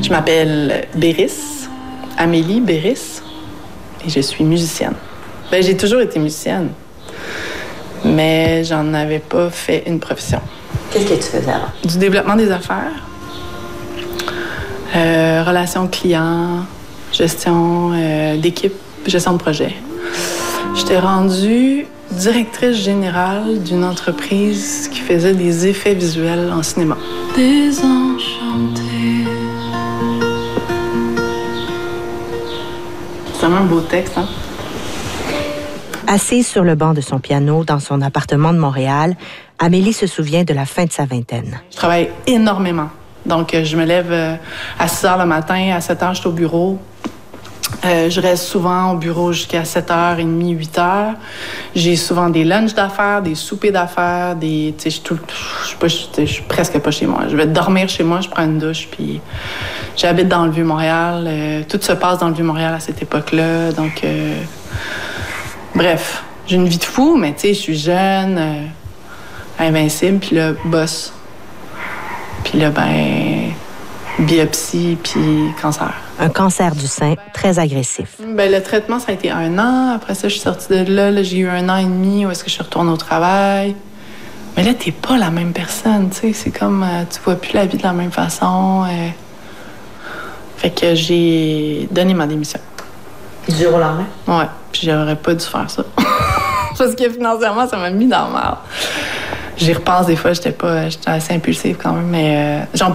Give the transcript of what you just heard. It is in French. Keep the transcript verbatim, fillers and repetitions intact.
Je m'appelle Béris, Amélie Béris, et je suis musicienne. Ben, j'ai toujours été musicienne, mais j'en avais pas fait une profession. Qu'est-ce que tu faisais avant? Du développement des affaires, euh, relations clients, gestion euh, d'équipe, gestion de projet. J'étais rendue directrice générale d'une entreprise qui faisait des effets visuels en cinéma. Désenchantée. C'est vraiment un beau texte, hein? Assise sur le banc de son piano dans son appartement de Montréal, Amélie se souvient de la fin de sa vingtaine. Je travaille énormément. Donc, je me lève à six heures le matin, à sept heures, je suis au bureau. Euh, je reste souvent au bureau jusqu'à sept heures trente, huit heures. J'ai souvent des lunchs d'affaires, des soupers d'affaires, des... Tu sais, je, tout, je, suis pas, je, je suis presque pas chez moi. Je vais dormir chez moi, je prends une douche, puis j'habite dans le Vieux-Montréal. Euh, tout se passe dans le Vieux-Montréal à cette époque-là, donc... Euh, bref, j'ai une vie de fou, mais tu sais, je suis jeune, euh, invincible, puis là, boss. Puis là, ben... biopsie, puis cancer. Un cancer du sein très agressif. Bien, le traitement, ça a été un an. Après ça, je suis sortie de là. Là j'ai eu un an et demi où est-ce que je suis retournée au travail. Mais là, t'es pas la même personne, tu sais. C'est comme, euh, tu vois plus la vie de la même façon. Euh... Fait que j'ai donné ma démission. Du jour au lendemain? Ouais, puis j'aurais pas dû faire ça. Parce que financièrement, ça m'a mis dans la merde. J'y repense des fois, j'étais pas, j'étais assez impulsive quand même, mais euh, j'en